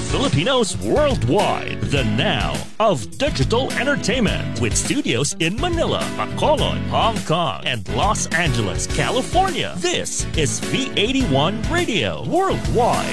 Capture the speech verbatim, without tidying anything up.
Filipinos worldwide. The now of digital entertainment with studios in Manila, Bacolod, Hong Kong, and Los Angeles, California. This is V eighty-one Radio Worldwide.